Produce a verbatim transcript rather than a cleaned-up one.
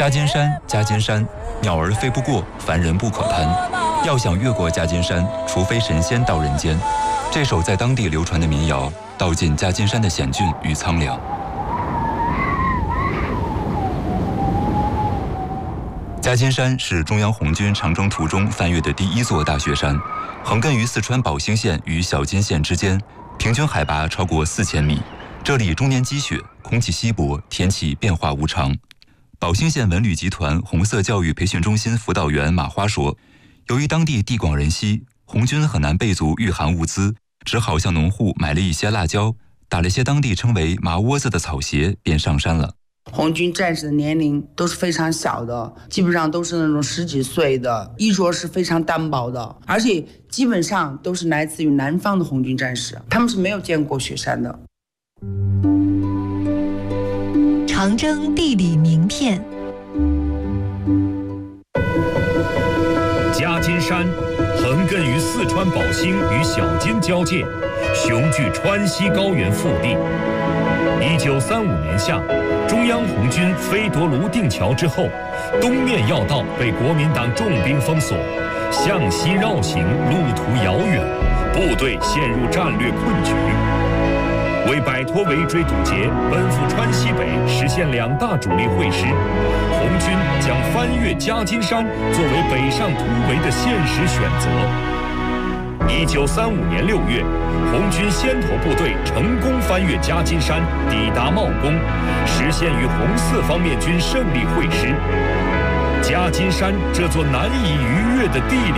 夹金山，夹金山，鸟儿飞不过，凡人不可攀。要想越过夹金山，除非神仙到人间。这首在当地流传的民谣，道尽夹金山的险峻与苍凉。夹金山是中央红军长征途中翻越的第一座大雪山，横亘于四川宝兴县与小金县之间，平均海拔超过四千米。这里终年积雪，空气稀薄，天气变化无常。宝兴县文旅集团红色教育培训中心辅导员马花说，由于当地地广人稀，红军很难备足御寒物资，只好向农户买了一些辣椒，打了些当地称为麻窝子的草鞋，便上山了。 红军战士的年龄都是非常小的，基本上都是那种十几岁的，衣着是非常单薄的，而且基本上都是来自于南方的红军战士，他们是没有见过雪山的。 长征地理名片。 夹金山横亘于四川宝兴与小金交界，雄踞川西高原腹地。一九三五年夏，中央红军飞夺泸定桥之后，东面要道被国民党重兵封锁，向西绕行，路途遥远，部队陷入战略困局。为摆脱围追堵截，奔赴川西北，实现两大主力会师，红军将翻越夹金山作为北上突围的现实选择。一九三五年六月，红军先头部队成功翻越夹金山，抵达茂功，实现与红四方面军胜利会师。夹金山这座难以逾越的地理